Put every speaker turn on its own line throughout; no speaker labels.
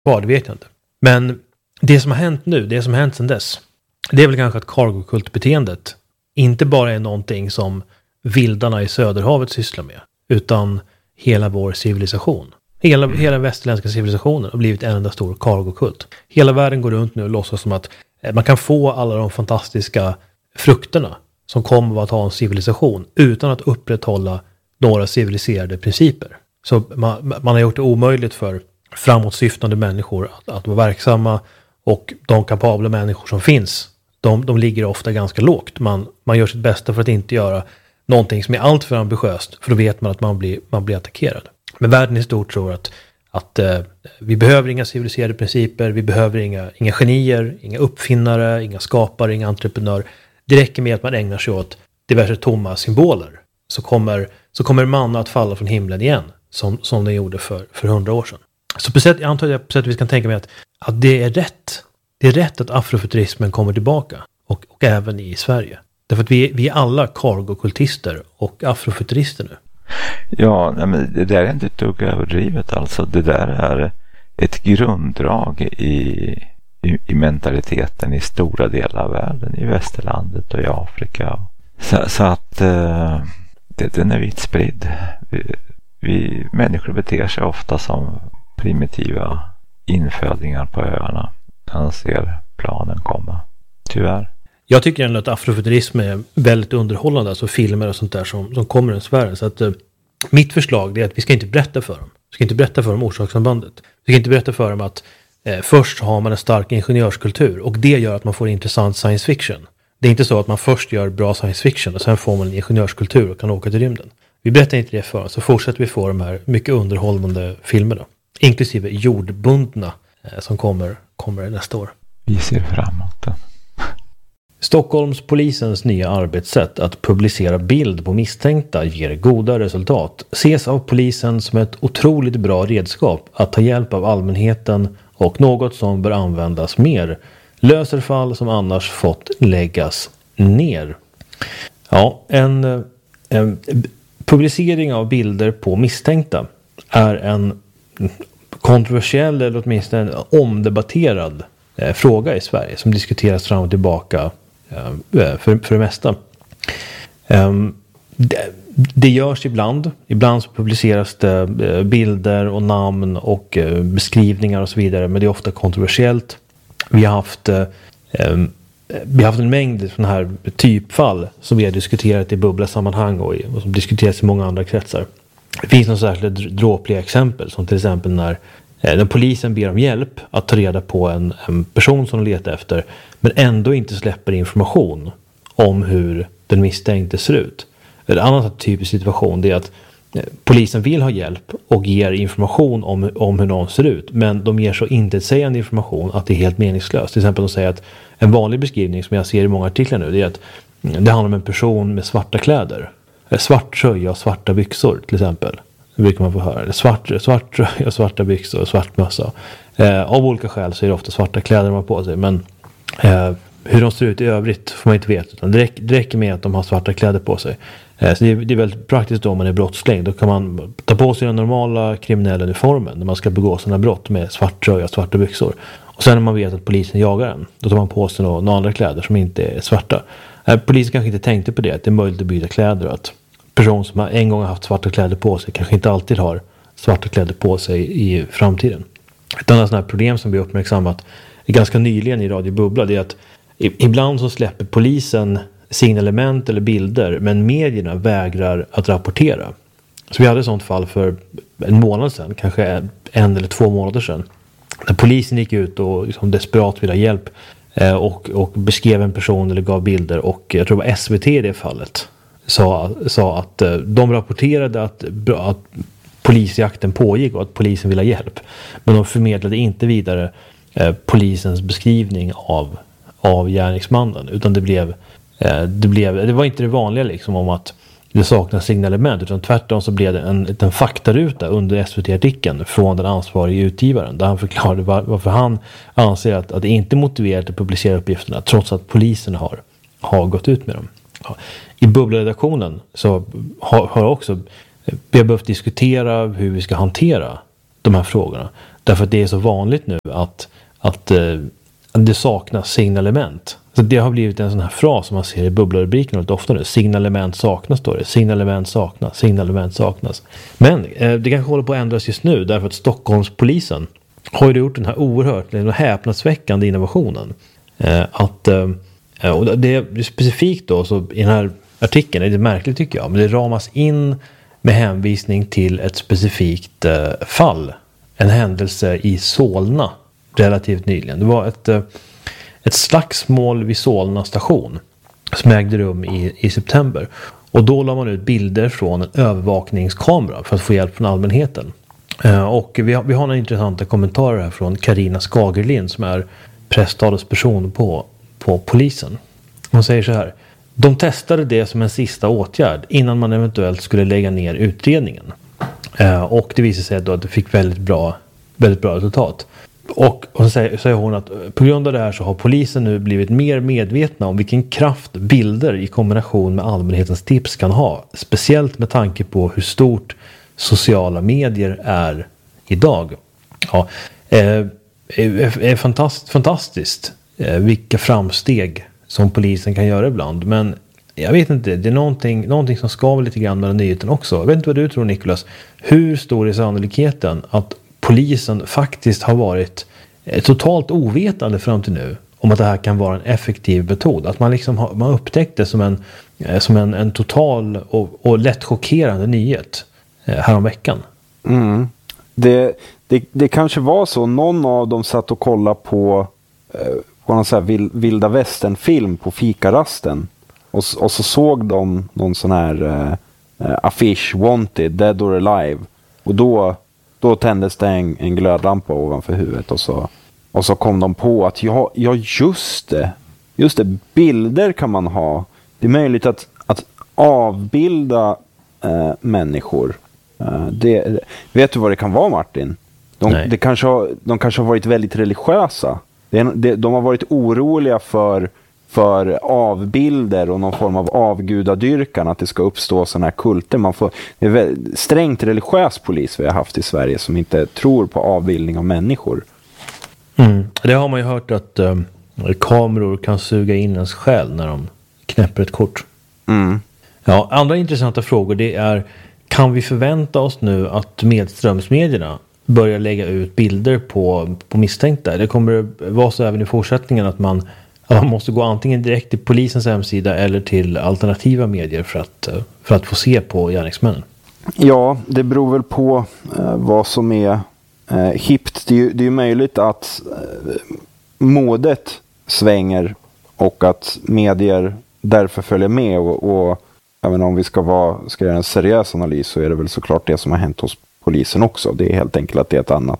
kvar, det vet jag inte. Men det som har hänt nu, det som har hänt sedan dess, det är väl kanske att cargokultbeteendet inte bara är någonting som vildarna i Söderhavet sysslar med, utan hela vår civilisation. Hela den västerländska civilisationen har blivit en enda stor cargokult. Hela världen går runt nu och låtsas som att man kan få alla de fantastiska frukterna som kommer av att ha en civilisation utan att upprätthålla några civiliserade principer. Så man har gjort det omöjligt för framåtsyftande människor att vara verksamma, och de kapabla människor som finns, de ligger ofta ganska lågt. Man gör sitt bästa för att inte göra någonting som är allt för ambitiöst, för då vet man att man blir attackerad. Men världen i stort tror att vi behöver inga civiliserade principer, vi behöver inga genier, inga uppfinnare, inga skapare, inga entreprenörer. Det räcker med att man ägnar sig åt diverse tomma symboler, så kommer manna att falla från himlen igen, som den gjorde för 100 år sedan. Så jag antar att på sätt vi kan tänka mig att det är rätt. Det är rätt att afrofuturismen kommer tillbaka, och även i Sverige. Därför att vi är alla cargokultister och afrofuturister nu.
Ja, men det där är inte ett dugg överdrivet alltså. Det där är ett grunddrag i mentaliteten i stora delar av världen, i västerlandet och i Afrika. Så att den är vitt spridd. Vi människor beter sig ofta som primitiva infödingar på öarna när man ser planen komma. Tyvärr.
Jag tycker ändå att afrofuturism är väldigt underhållande, alltså filmer och sånt där som kommer ur sfären. Så att mitt förslag är att vi ska inte berätta för dem. Vi ska inte berätta för dem orsakssambandet. Vi ska inte berätta för dem att först har man en stark ingenjörskultur, och det gör att man får intressant science fiction. Det är inte så att man först gör bra science fiction och sen får man en ingenjörskultur och kan åka till rymden. Vi berättar inte det för dem, så fortsätter vi få de här mycket underhållande filmerna. Inklusive jordbundna som kommer nästa år.
Vi ser framåt.
Stockholmspolisens nya arbetssätt att publicera bild på misstänkta ger goda resultat. Ses av polisen som ett otroligt bra redskap att ta hjälp av allmänheten, och något som bör användas mer. Löser fall som annars fått läggas ner. Ja, en publicering av bilder på misstänkta är en kontroversiell, eller åtminstone en omdebatterad fråga i Sverige, som diskuteras fram och tillbaka för det mesta. Det görs ibland så publiceras det bilder och namn och beskrivningar och så vidare, men det är ofta kontroversiellt. Vi har haft en mängd sådana här typfall som vi har diskuterat i bubblasammanhang och som diskuteras i många andra kretsar. Det finns några särskilt dråpliga exempel, som till exempel när polisen ber om hjälp att ta reda på en person som de letar efter, men ändå inte släpper information om hur den misstänkte ser ut. En annan typisk situation är att polisen vill ha hjälp och ger information om hur någon ser ut, men de ger så intetsägande information att det är helt meningslöst. Till exempel de säger att en vanlig beskrivning som jag ser i många artiklar nu, det är att det handlar om en person med svarta kläder. Svart tröja och svarta byxor till exempel. Det brukar man få höra. Svart tröja och svarta byxor och svart mössa. Av olika skäl så är det ofta svarta kläder de har på sig, men hur de ser ut i övrigt får man inte veta. Utan det räcker med att de har svarta kläder på sig. Så det är väldigt praktiskt om man är brottsling. Då kan man ta på sig den normala kriminella uniformen när man ska begå sådana brott med svart tröja och svarta byxor. Och sen när man vet att polisen jagar en, då tar man på sig några andra kläder som inte är svarta. Polisen kanske inte tänkte på det, att det är möjligt att byta kläder, och att person som en gång har haft svarta kläder på sig kanske inte alltid har svarta kläder på sig i framtiden. Ett annat sådant här problem som vi har uppmärksammat ganska nyligen i Radio Bubbla, det är att ibland så släpper polisen signalement eller bilder, men medierna vägrar att rapportera. Så vi hade ett sådant fall för en månad sedan, kanske 1 eller 2 månader sedan, när polisen gick ut och liksom desperat ville ha hjälp och beskrev en person eller gav bilder, och jag tror det var SVT i det fallet sa att de rapporterade att polisjakten pågick och att polisen ville ha hjälp, men de förmedlade inte vidare polisens beskrivning av gärningsmannen, utan det var inte det vanliga liksom om att det saknas signalement, utan tvärtom så blev det en faktaruta under SVT-artikeln från den ansvariga utgivaren, där han förklarade varför han anser att det inte är motiverat att publicera uppgifterna trots att polisen har gått ut med dem. Ja. I bubbleredaktionen så har också vi har behövt diskutera hur vi ska hantera de här frågorna. Därför att det är så vanligt nu att det saknas signalement. Så det har blivit en sån här fras som man ser i bubblarubriken väldigt ofta nu. Signalement saknas, står det. Signalement saknas, signalement saknas. Men det kanske håller på att ändras just nu därför att Stockholmspolisen har ju gjort den här oerhört häpnadsväckande innovationen. Och det är specifikt då, så i den här artikeln är det märkligt tycker jag, men det ramas in med hänvisning till ett specifikt fall. En händelse i Solna relativt nyligen. Det var ett slagsmål vid Solna station som ägde rum i september. Och då la man ut bilder från en övervakningskamera för att få hjälp från allmänheten. Och vi har några intressanta kommentarer här från Carina Skagerlind som är presstalesperson på polisen. Hon säger så här: de testade det som en sista åtgärd innan man eventuellt skulle lägga ner utredningen. Och det visade sig då att det fick väldigt bra resultat. Och så säger hon att på grund av det här så har polisen nu blivit mer medvetna om vilken kraft bilder i kombination med allmänhetens tips kan ha. Speciellt med tanke på hur stort sociala medier är idag. Ja, är fantastiskt vilka framsteg som polisen kan göra ibland. Men jag vet inte, det är någonting som skaver lite grann med den nyheten också. Jag vet inte vad du tror, Nicholas. Hur stor är sannolikheten att polisen faktiskt har varit totalt ovetande fram till nu om att det här kan vara en effektiv metod? Att man liksom man upptäckte som en total och lätt chockerande nyhet häromveckan.
Mm. Det kanske var så. Någon av dem satt och kollade på någon så här vilda västern-film på fikarasten. Och så såg de någon sån här affisch, wanted, dead or alive. Och då tändes det en glödlampa ovanför huvudet. Och så kom de på att ja just det, bilder kan man ha. Det är möjligt att avbilda människor. Vet du vad det kan vara, Martin? De kanske har varit väldigt religiösa. De har varit oroliga för avbilder och någon form av avgudadyrkan, att det ska uppstå sådana här kulter. Det är strängt religiös polis vi har haft i Sverige som inte tror på avbildning av människor.
Det har man ju hört att kameror kan suga in ens själ när de knäpper ett kort. Ja, andra intressanta frågor det är: kan vi förvänta oss nu att medströmsmedierna börjar lägga ut bilder på misstänkta? Det kommer vara så även i fortsättningen att man måste gå antingen direkt till polisens hemsida eller till alternativa medier för att få se på gärningsmännen. Ja,
det beror väl på vad som är hippt. Det är ju möjligt att modet svänger och att medier därför följer med. Och även om vi ska göra en seriös analys så är det väl såklart det som har hänt hos polisen också. Det är helt enkelt att det är ett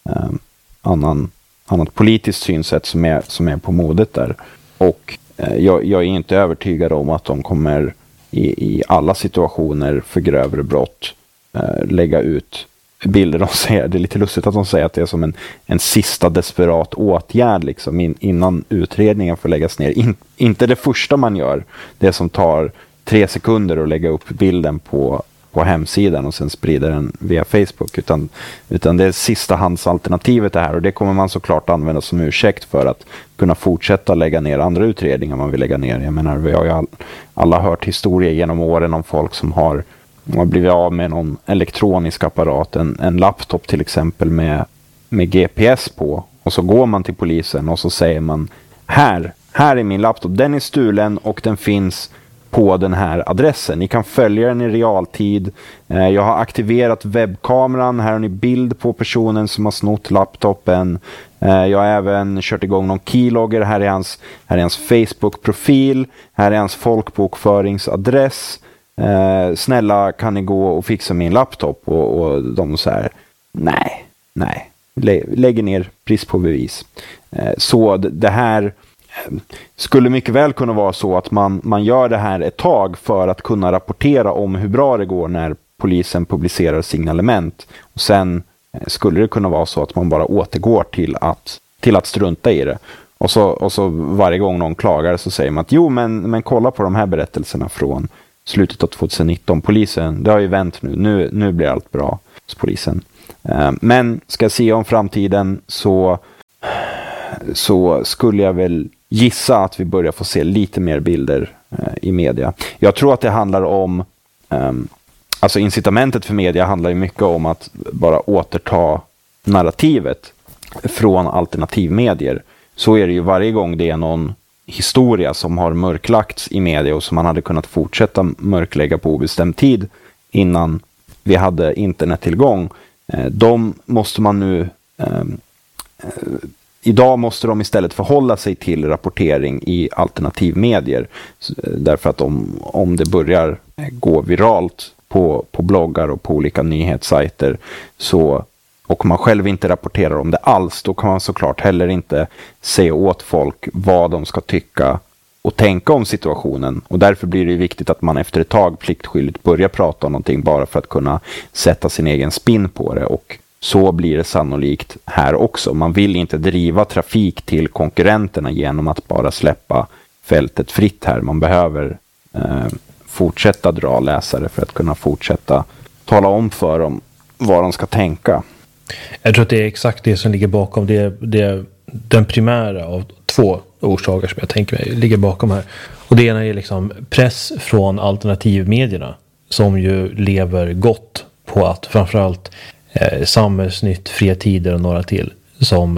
annat politiskt synsätt som är på modet där. Och jag är inte övertygad om att de kommer i alla situationer för grövre brott lägga ut bilder. De säger, det är lite lustigt att de säger att det är som en sista desperat åtgärd liksom, innan utredningen får läggas ner. Inte det första man gör, det som tar 3 sekunder att lägga upp bilden på hemsidan och sen sprider den via Facebook, utan det är sistahandsalternativet det här, och det kommer man såklart använda som ursäkt för att kunna fortsätta lägga ner andra utredningar man vill lägga ner. Jag menar, vi har ju alla hört historier genom åren om folk som har blivit av med någon elektronisk apparat, en laptop till exempel med GPS på, och så går man till polisen och så säger man här är min laptop, den är stulen och den finns på den här adressen. Ni kan följa den i realtid. Jag har aktiverat webbkameran. Här har ni bild på personen som har snott laptopen. Jag har även kört igång någon keylogger. Här är hans Facebook-profil. Här är hans folkbokföringsadress. Snälla, kan ni gå och fixa min laptop? Och de så här, nej. Lägger ner brist på bevis. Så det här skulle mycket väl kunna vara så att man gör det här ett tag för att kunna rapportera om hur bra det går när polisen publicerar signalement. Och sen skulle det kunna vara så att man bara återgår till att strunta i det. Och så varje gång någon klagar så säger man att jo, men kolla på de här berättelserna från slutet av 2019. Polisen, det har ju vänt nu blir allt bra hos polisen. Men ska jag se om framtiden så skulle jag väl gissa att vi börjar få se lite mer bilder i media. Jag tror att det handlar om, alltså incitamentet för media handlar ju mycket om att bara återta narrativet från alternativmedier. Så är det ju varje gång det är någon historia som har mörklagts i media och som man hade kunnat fortsätta mörklägga på obestämd tid innan vi hade internettillgång. De måste man nu idag måste de istället förhålla sig till rapportering i alternativmedier. Därför att om det börjar gå viralt på bloggar och på olika nyhetssajter och man själv inte rapporterar om det alls, då kan man såklart heller inte säga åt folk vad de ska tycka och tänka om situationen. Och därför blir det viktigt att man efter ett tag pliktskyldigt börjar prata om någonting bara för att kunna sätta sin egen spin på det. Och så blir det sannolikt här också. Man vill inte driva trafik till konkurrenterna genom att bara släppa fältet fritt här. Man behöver fortsätta dra läsare för att kunna fortsätta tala om för dem vad de ska tänka.
Jag tror att det är exakt det som ligger bakom. Det är den primära av två orsaker som jag tänker mig ligger bakom här. Och det ena är liksom press från alternativmedierna som ju lever gott på att framförallt Samhällsnytt, Fria Tider och några till som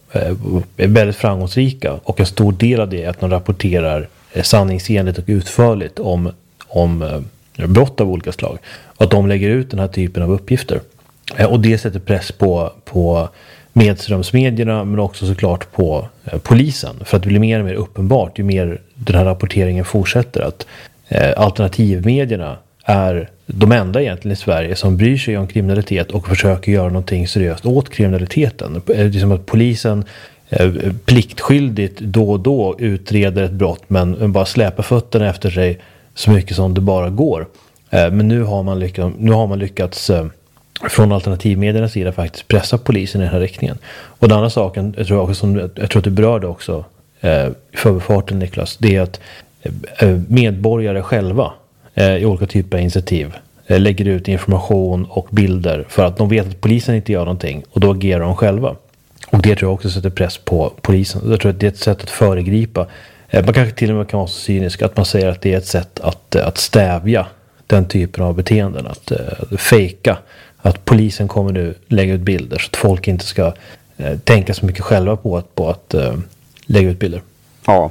är väldigt framgångsrika. Och en stor del av det är att de rapporterar sanningsenligt och utförligt om brott av olika slag. Och att de lägger ut den här typen av uppgifter. Och det sätter press på medströmsmedierna men också såklart på polisen. För att det blir mer och mer uppenbart ju mer den här rapporteringen fortsätter att alternativmedierna är de enda egentligen i Sverige som bryr sig om kriminalitet och försöker göra någonting seriöst åt kriminaliteten. Det är som att polisen pliktskyldigt då och då utreder ett brott men bara släpar fötterna efter sig så mycket som det bara går. Men nu har man lyckats från alternativmediernas sida faktiskt pressa polisen i den här riktningen. Och den andra saken, jag tror att du berörde också i förbifarten, Niklas, det är att medborgare själva i olika typer av initiativ lägger ut information och bilder för att de vet att polisen inte gör någonting och då agerar de själva. Och det tror jag också sätter press på polisen. Jag tror att det är ett sätt att föregripa. Man kanske till och med kan vara så cynisk att man säger att det är ett sätt att stävja den typen av beteenden. Att fejka att polisen kommer nu lägga ut bilder så att folk inte ska tänka så mycket själva på att lägga ut bilder.
Ja,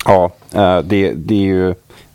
det är ju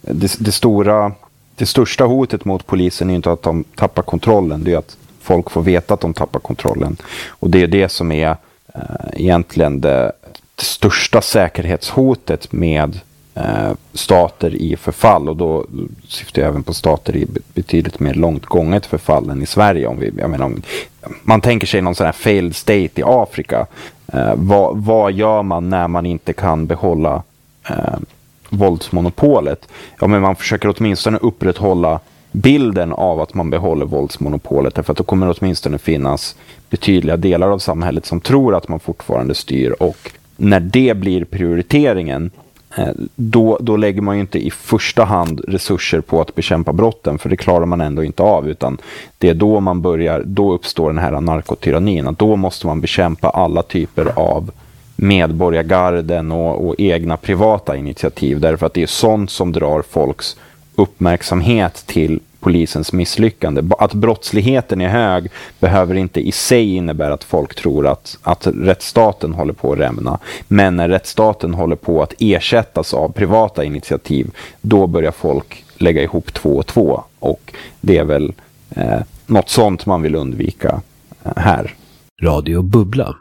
det största hotet mot polisen är inte att de tappar kontrollen, det är att folk får veta att de tappar kontrollen. Och det är det som är egentligen det största säkerhetshotet med stater i förfall, och då syftar jag även på stater i betydligt mer långt gånget förfall än i Sverige. Om man tänker sig någon sån här failed state i Afrika, vad gör man när man inte kan behålla våldsmonopolet? Ja, men man försöker åtminstone upprätthålla bilden av att man behåller våldsmonopolet, därför att då kommer det åtminstone finnas betydliga delar av samhället som tror att man fortfarande styr, och när det blir prioriteringen då lägger man ju inte i första hand resurser på att bekämpa brotten, för det klarar man ändå inte av, utan det är då uppstår den här narkotyrannin. Då måste man bekämpa alla typer av medborgargarden och egna privata initiativ, därför att det är sånt som drar folks uppmärksamhet till polisens misslyckande. Att brottsligheten är hög behöver inte i sig innebära att folk tror att rättsstaten håller på att rämna. Men när rättsstaten håller på att ersättas av privata initiativ, då börjar folk lägga ihop 2 och 2. Och det är väl något sånt man vill undvika här.
Radio Bubbla.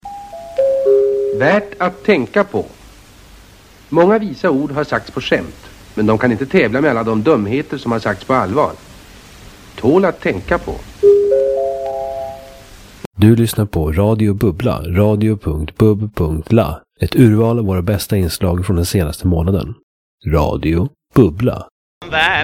Värt att tänka på. Många visa ord har sagts på skämt, men de kan inte tävla med alla de dumheter som har sagts på allvar. Tål att tänka på.
Du lyssnar på Radio Bubbla, radio.bub.la. Ett urval av våra bästa inslag från den senaste månaden. Radio Bubbla.
That